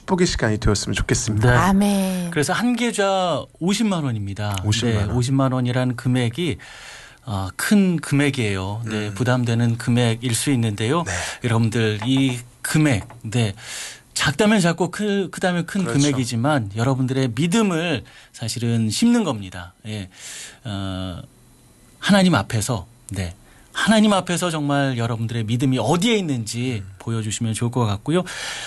축복의 시간이 되었으면 좋겠습니다. 네. 아멘. 그래서 한 계좌 50만 원입니다. 50만 원. 50만 원이라는 금액이 큰 금액이에요. 네, 부담되는 금액일 수 있는데요. 네. 여러분들 이 금액, 네. 작다면 작고 크다면 큰 그렇죠. 금액이지만 여러분들의 믿음을 사실은 심는 겁니다. 예. 하나님 앞에서, 네. 하나님 앞에서 정말 여러분들의 믿음이 어디에 있는지 보여주시면 좋을 것 같고요.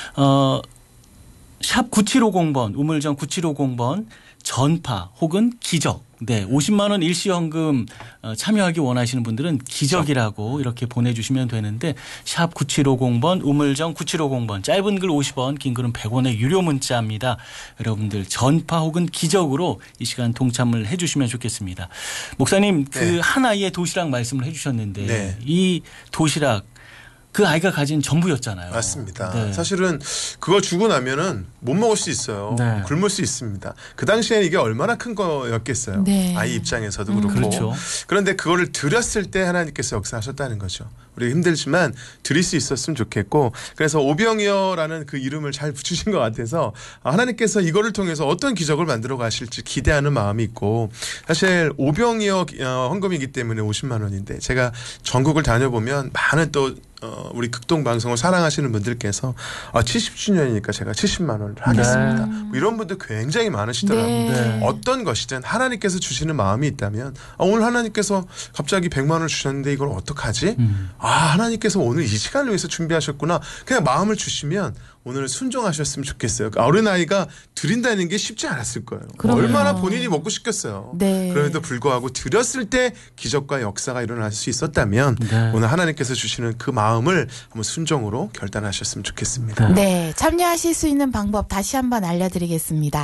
샵 9750번, 우물정 9750번, 전파 혹은 기적. 네, 50만 원 일시연금 참여하기 원하시는 분들은 기적이라고 이렇게 보내주시면 되는데 샵 9750번, 우물정 9750번, 짧은 글 50원, 긴 글은 100원의 유료 문자입니다. 여러분들 전파 혹은 기적으로 이 시간 동참을 해 주시면 좋겠습니다. 목사님, 그 한 아이의 도시락 말씀을 해 주셨는데 네. 이 도시락 그 아이가 가진 전부였잖아요. 맞습니다. 네. 사실은 그거 주고 나면은 못 먹을 수 있어요. 네. 굶을 수 있습니다. 그 당시에는 이게 얼마나 큰 거였겠어요. 네. 아이 입장에서도 그렇고. 그렇죠. 그런데 그거를 드렸을 때 하나님께서 역사하셨다는 거죠. 우리가 힘들지만 드릴 수 있었으면 좋겠고 그래서 오병이어라는 그 이름을 잘 붙이신 것 같아서 하나님께서 이거를 통해서 어떤 기적을 만들어 가실지 기대하는 마음이 있고 사실 오병이어 헌금이기 때문에 50만 원인데 제가 전국을 다녀보면 많은 또 우리 극동 방송을 사랑하시는 분들께서 70주년이니까 제가 70만 원을 하겠습니다. 뭐 이런 분들 굉장히 많으시더라고요. 네. 어떤 것이든 하나님께서 주시는 마음이 있다면 오늘 하나님께서 갑자기 100만 원을 주셨는데 이걸 어떡하지? 하나님께서 오늘 이 시간을 위해서 준비하셨구나. 그냥 마음을 주시면 오늘 순종하셨으면 좋겠어요. 어린아이가 드린다는 게 쉽지 않았을 거예요. 그럼요. 얼마나 본인이 먹고 싶겠어요. 네. 그럼에도 불구하고 드렸을 때 기적과 역사가 일어날 수 있었다면 네. 오늘 하나님께서 주시는 그 마음을 한번 순종으로 결단하셨으면 좋겠습니다. 네, 참여하실 수 있는 방법 다시 한번 알려드리겠습니다.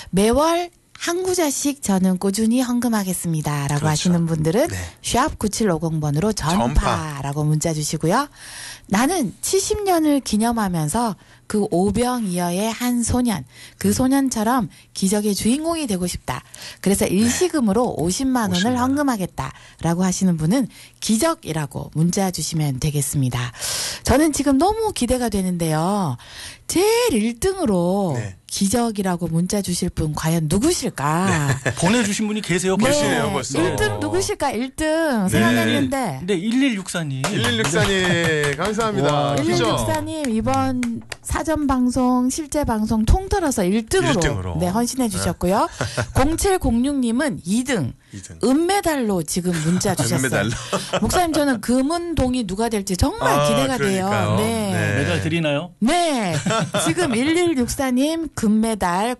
매월 한 구자씩 저는 꾸준히 헌금하겠습니다. 라고 그렇죠. 하시는 분들은 네. 샵 9750번으로 전파라고 문자 주시고요. 나는 70년을 기념하면서 그 오병이어의 한 소년, 그 소년처럼 기적의 주인공이 되고 싶다. 그래서 일시금으로 50만 원을 50만 원. 헌금하겠다라고 하시는 분은 기적이라고 문자 주시면 되겠습니다. 저는 지금 너무 기대가 되는데요. 제일 1등으로 네. 기적이라고 문자 주실 분 과연 누구실까? 보내주신 분이 계세요. 계시네요, 벌써. 1등 누구실까? 1등 생각했는데. 네, 1164님. 1164님 감사합니다. 와. 기적. 1164님 이번 사전 방송 실제 방송 통틀어서 1등으로, 1등으로. 네, 헌신해 주셨고요. 0706님은 2등. 2등. 은메달로 지금 문자 주셨어요. 은메달로. 목사님 저는 금은동이 누가 될지 정말 기대가 그러니까요. 돼요. 네. 네. 메달 드리나요? 네. 지금 1164님 금메달,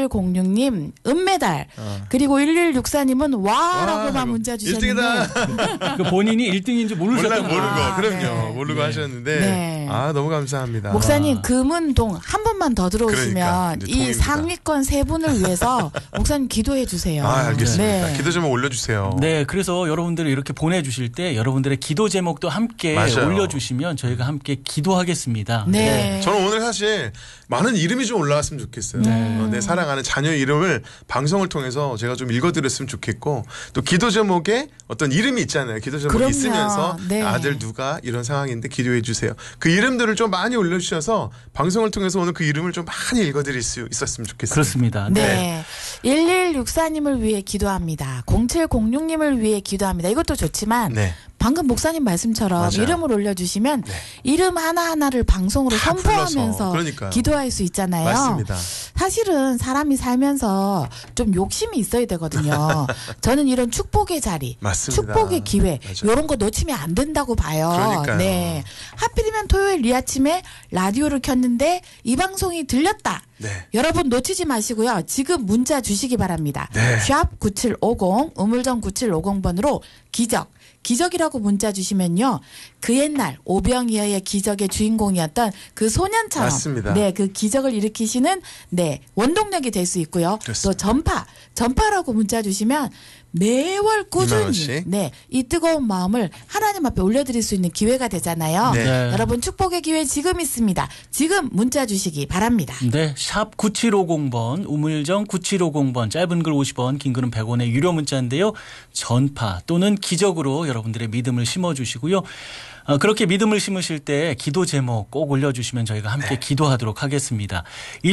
0706님 은메달, 그리고 1164님은 와라고만 문자 주셨는데 1등이다. 그 본인이 1등인지 모르셨던 모르고 거예요. 그럼요. 네. 모르고 네. 하셨는데 네. 너무 감사합니다. 목사님 금은동 한 번만 더 들어오시면 그러니까, 이제 이 동입니다. 상위권 세 분을 위해서 목사님 기도해 주세요. 알겠습니다. 네. 기도 좀 올려주세요. 네, 그래서 여러분들이 이렇게 보내주실 때 여러분들의 기도 제목도 함께 맞아요. 올려주시면 저희가 함께 기도하겠습니다. 네. 저는 오늘 사실 많은 이름이 좀 올라왔으면 좋겠어요. 내 사랑하는 자녀의 이름을 방송을 통해서 제가 좀 읽어드렸으면 좋겠고 또 기도 제목에 어떤 이름이 있잖아요. 기도 제목이 그럼요. 있으면서 네. 아들 누가 이런 상황인데 기도해 주세요. 그 이름들을 좀 많이 올려주셔서 방송을 통해서 오늘 그 이름을 좀 많이 읽어드릴 수 있었으면 좋겠습니다. 그렇습니다. 네. 1164님을 위해 기도합니다. 0706님을 위해 기도합니다. 이것도 좋지만 네. 방금 목사님 말씀처럼 맞아요. 이름을 올려주시면 네. 이름 하나하나를 방송으로 다 선포하면서 불러서. 그러니까요. 기도할 수 있잖아요. 맞습니다. 사실은 사람이 살면서 좀 욕심이 있어야 되거든요. 저는 이런 축복의 자리, 맞습니다. 축복의 기회 맞아요. 이런 거 놓치면 안 된다고 봐요. 그러니까요. 네. 하필이면 토요일 이 아침에 라디오를 켰는데 이 방송이 들렸다. 네. 여러분 놓치지 마시고요. 지금 문자 주시기 바랍니다. 네. 샵 9750 우물정 9750번으로 기적이라고 문자 주시면요. 그 옛날 오병이어의 기적의 주인공이었던 그 소년처럼 맞습니다. 네, 그 기적을 일으키시는 네, 원동력이 될 수 있고요. 그렇습니다. 또 전파라고 문자 주시면 매월 2만 꾸준히 원씩. 네, 이 뜨거운 마음을 하나님 앞에 올려드릴 수 있는 기회가 되잖아요. 네. 네. 여러분 축복의 기회 지금 있습니다. 지금 문자 주시기 바랍니다. 네, 샵 9750번, 우물정 9750번, 짧은 글 50원, 긴 글은 100원의 유료 문자인데요. 전파 또는 기적으로 여러분들의 믿음을 심어주시고요. 그렇게 믿음을 심으실 때 기도 제목 꼭 올려주시면 저희가 함께 기도하도록 하겠습니다.